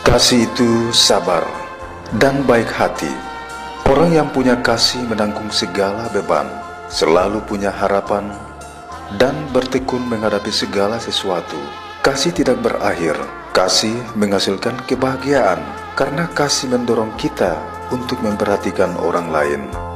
Kasih itu sabar dan baik hati. Orang yang punya kasih menanggung segala beban, selalu punya harapan, dan bertekun menghadapi segala sesuatu. Kasih tidak berakhir. Kasih menghasilkan kebahagiaan, karena kasih mendorong kita untuk memperhatikan orang lain.